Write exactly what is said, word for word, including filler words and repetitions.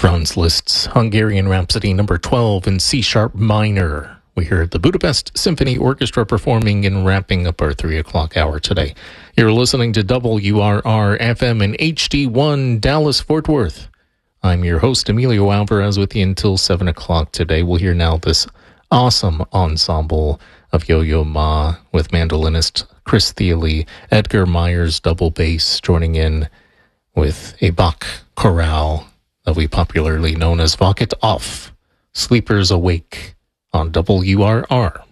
Franz Liszt's Hungarian Rhapsody number twelve in C-sharp minor. We heard the Budapest Symphony Orchestra performing and wrapping up our three o'clock hour today. You're listening to W R R F M and H D one Dallas-Fort Worth. I'm your host, Emilio Alvarez, with you until seven o'clock today. We'll hear now this awesome ensemble of Yo-Yo Ma with mandolinist Chris Thiele, Edgar Myers double bass, joining in with a Bach chorale that we popularly known as Wacht auf, Sleepers Awake on W R R.